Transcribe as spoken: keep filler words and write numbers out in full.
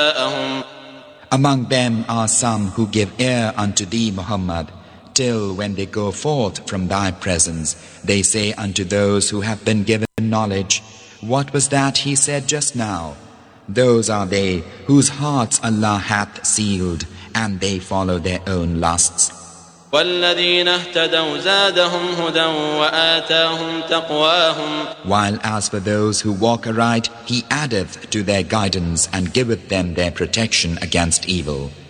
Among them are some who give ear unto thee, Muhammad, till when they go forth from thy presence, they say unto those who have been given knowledge, what was that he said just now? Those are they whose hearts Allah hath sealed, and they follow their own lusts. وَالَّذِينَ اهْتَدَوْا زَادَهُمْ هُدًى وَآتَاهُمْ تَقْوَاهُمْ. While as for those who walk aright, He addeth to their guidance and giveth them their protection against evil.